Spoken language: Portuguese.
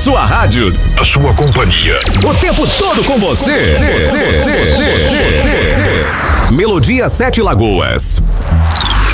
sua rádio, a sua companhia, o tempo todo com você. Melodia 7 Lagoas.